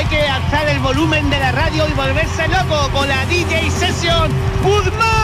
que alzar el volumen de la radio y volverse loco con la DJ Session Woodman.